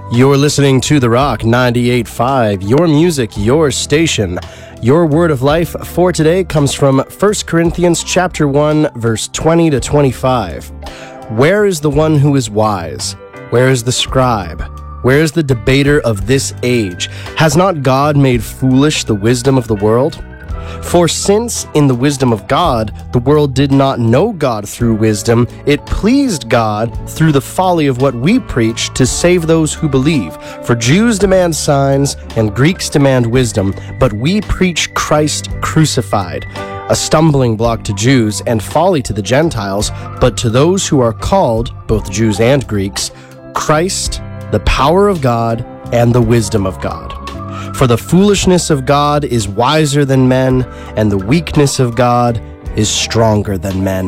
You're listening to The Rock 98.5, your music, your station. Your word of life for today comes from 1 Corinthians chapter 1, verse 20 to 25. Where is the one who is wise? Where is the scribe? Where is the debater of this age? Has not God made foolish the wisdom of the world? For since in the wisdom of God, the world did not know God through wisdom, it pleased God through the folly of what we preach to save those who believe. For Jews demand signs and Greeks demand wisdom, but we preach Christ crucified, a stumbling block to Jews and folly to the Gentiles, but to those who are called, both Jews and Greeks, Christ, the power of God and the wisdom of God. For the foolishness of God is wiser than men, and the weakness of God is stronger than men.